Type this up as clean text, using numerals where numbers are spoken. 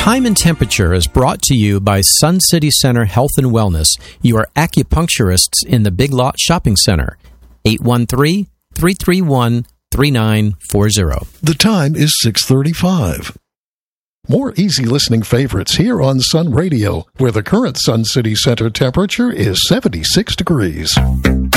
Time and Temperature is brought to you by Sun City Center Health and Wellness, your acupuncturists in the Big Lot Shopping Center. 813-331-3940. The time is 6:35. More easy listening favorites here on Sun Radio, where the current Sun City Center temperature is 76 degrees.